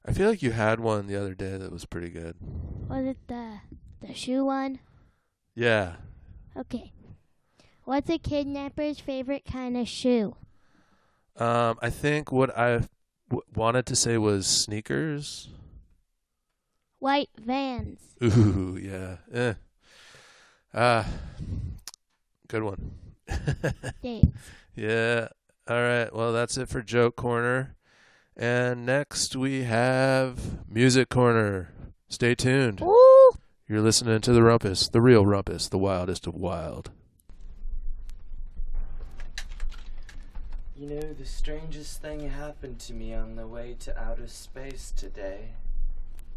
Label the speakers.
Speaker 1: I feel like you had one the other day that was pretty good.
Speaker 2: Was it the shoe one?
Speaker 1: Yeah.
Speaker 2: Okay. What's a kidnapper's favorite kind of shoe?
Speaker 1: I think what I wanted to say was sneakers.
Speaker 2: White Vans.
Speaker 1: Ooh, yeah. Ah, good one.
Speaker 2: Thanks.
Speaker 1: Yeah. All right. Well, that's it for Joke Corner. And next we have Music Corner. Stay tuned.
Speaker 2: Ooh.
Speaker 1: You're listening to the Rumpus, the real Rumpus, the wildest of wild.
Speaker 3: You know, the strangest thing happened to me on the way to outer space today.